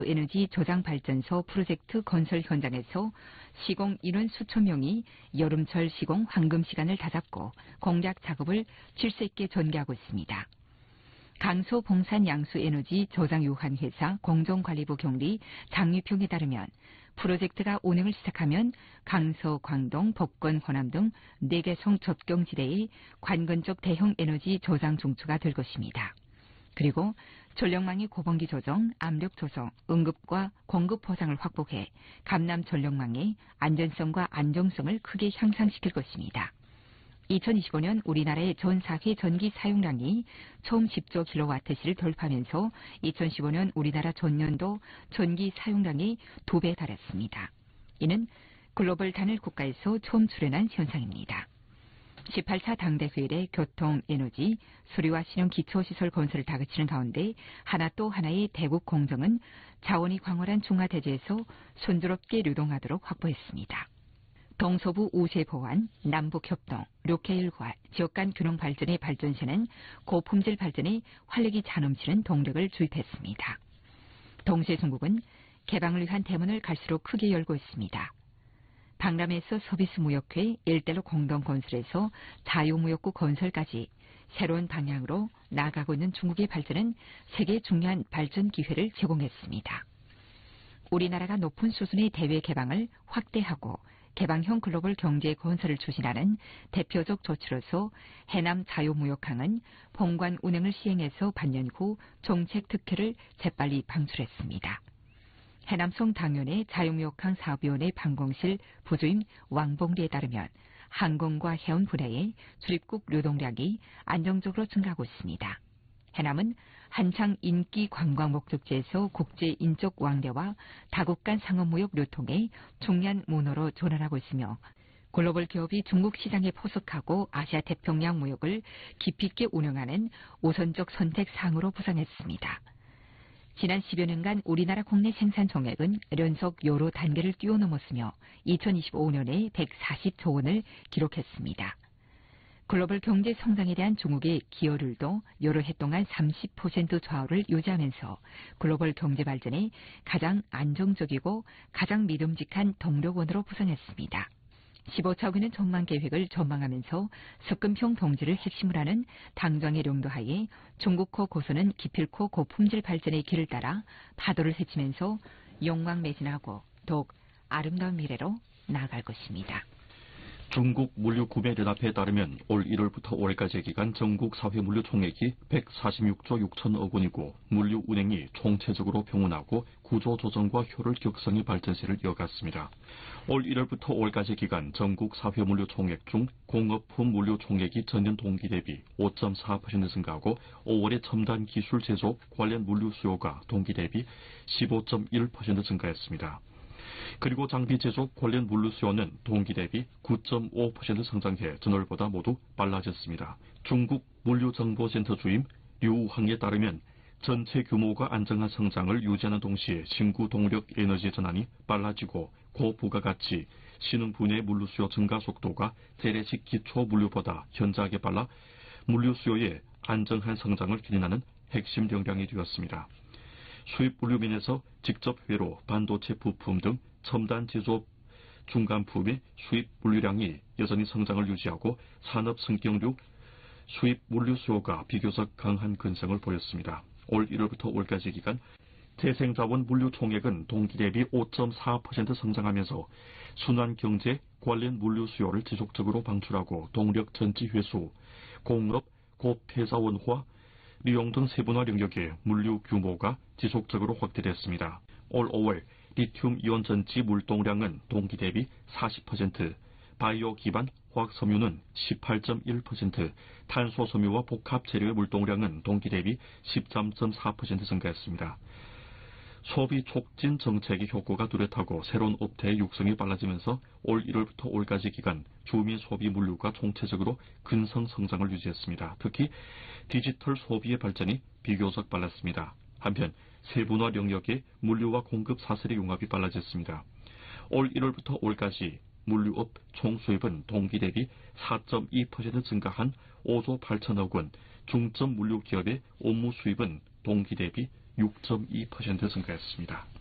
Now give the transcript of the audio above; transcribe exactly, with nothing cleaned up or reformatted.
에너지 저장발전소 프로젝트 건설 현장에서 시공 인원 수천 명이 여름철 시공 황금 시간을 다잡고 공작 작업을 질서 있게 전개하고 있습니다. 강서 봉산 양수에너지 저장유한회사 공정관리부 경리 장유평에 따르면 프로젝트가 운행을 시작하면 강서, 광동, 법권, 호남 등 네 개 성 접경지대의 관건적 대형 에너지 저장 중추가 될 것입니다. 그리고 전력망의 고번기 조정, 압력 조정, 응급과 공급 보상을 확보해 감남 전력망의 안전성과 안정성을 크게 향상시킬 것입니다. 이천이십오 년 우리나라의 전 사회 전기 사용량이 처음 십조 킬로와트시를 돌파하면서 이천십오 년 우리나라 전년도 전기 사용량이 두 배 달했습니다. 이는 글로벌 단일 국가에서 처음 출현한 현상입니다. 십팔 차 당대회의 교통, 에너지, 수리와 신형 기초시설 건설을 다그치는 가운데 하나 또 하나의 대국 공정은 자원이 광활한 중화대지에서 순조롭게流동하도록 확보했습니다. 동서부 우세 보완, 남북 협동, 료케일과 지역 간 균형 발전의 발전시는 고품질 발전에 활력이 차넘치는 동력을 주입했습니다. 동시에 중국은 개방을 위한 대문을 갈수록 크게 열고 있습니다. 박람회에서 서비스 무역회, 일대로 공동 건설에서 자유무역국 건설까지 새로운 방향으로 나아가고 있는 중국의 발전은 세계의 중요한 발전 기회를 제공했습니다. 우리나라가 높은 수준의 대외 개방을 확대하고 개방형 글로벌 경제 건설을 추진하는 대표적 조치로서 해남 자유무역항은 본관 운행을 시행해서 반년 후 정책 특혜를 재빨리 방출했습니다. 해남성 당연의 자유무역항 사업위원회 방공실 부주임 왕봉리에 따르면 항공과 해운 분야의 출입국流동량이 안정적으로 증가하고 있습니다. 해남은 한창 인기 관광 목적지에서 국제 인적 왕래와 다국 간 상업무역 유통의 중요한 문호로 전환하고 있으며 글로벌 기업이 중국 시장에 포석하고 아시아 태평양 무역을 깊이 있게 운영하는 우선적 선택 사항으로 부상했습니다. 지난 십여 년간 우리나라 국내 생산 총액은 연속 요로 단계를 뛰어넘었으며 이천이십오 년에 백사십조 원을 기록했습니다. 글로벌 경제 성장에 대한 중국의 기여율도 여러 해 동안 삼십 퍼센트 좌우를 유지하면서 글로벌 경제 발전에 가장 안정적이고 가장 믿음직한 동력원으로 부상했습니다. 십오 차 국위는 전망 계획을 전망하면서 석금형 동지를 핵심으로 하는 당정의 용도하에 중국호 고선은 기필코 고품질 발전의 길을 따라 파도를 헤치면서 영광매진하고 더욱 아름다운 미래로 나아갈 것입니다. 중국 물류구매연합회에 따르면 올 일월부터 올해까지의 기간 전국 사회 물류 총액이 백사십육조 육천억 원이고 물류 운행이 총체적으로 평온하고 구조 조정과 효율 격상의 발전세를 이어갔습니다. 올 일월부터 올해까지 기간 전국 사회 물류 총액 중 공업품 물류 총액이 전년 동기 대비 오 점 사 퍼센트 증가하고 오월에 첨단 기술 제조업 관련 물류 수요가 동기 대비 십오 점 일 퍼센트 증가했습니다. 그리고 장비 제조업 관련 물류 수요는 동기 대비 구 점 오 퍼센트 성장해 전월보다 모두 빨라졌습니다. 중국 물류정보센터 주임 류황에 따르면 전체 규모가 안정한 성장을 유지하는 동시에 신구 동력 에너지 전환이 빨라지고 고부가가치, 신흥 분야의 물류 수요 증가 속도가 재래식 기초 물류보다 현저하게 빨라 물류 수요의 안정한 성장을 기인하는 핵심 역량이 되었습니다. 수입 물류면에서 직접 회로, 반도체 부품 등 첨단 제조업 중간품의 수입 물류량이 여전히 성장을 유지하고 산업 성격류 수입 물류 수요가 비교적 강한 근성을 보였습니다. 올 일월부터 올까지 기간 재생자원 물류 총액은 동기 대비 오 점 사 퍼센트 성장하면서 순환경제 관련 물류 수요를 지속적으로 방출하고 동력 전지 회수, 공업, 고폐사원화, 리용 등 세분화 영역의 물류 규모가 지속적으로 확대됐습니다. 올 오월 리튬 이온 전지 물동량은 동기 대비 사십 퍼센트, 바이오 기반 화학 섬유는 십팔 점 일 퍼센트, 탄소 섬유와 복합 재료의 물동량은 동기 대비 십삼 점 사 퍼센트 증가했습니다. 소비 촉진 정책의 효과가 뚜렷하고 새로운 업태의 육성이 빨라지면서 올 일월부터 올까지 기간 주민 소비 물류가 총체적으로 근성 성장을 유지했습니다. 특히 디지털 소비의 발전이 비교적 빨랐습니다. 한편 세분화 영역의 물류와 공급 사슬의 융합이 빨라졌습니다. 올 일월부터 올까지 물류업 총수입은 동기 대비 사 점 이 퍼센트 증가한 오조 팔천억 원, 중점 물류 기업의 업무 수입은 동기 대비 육 점 이 퍼센트 증가했습니다.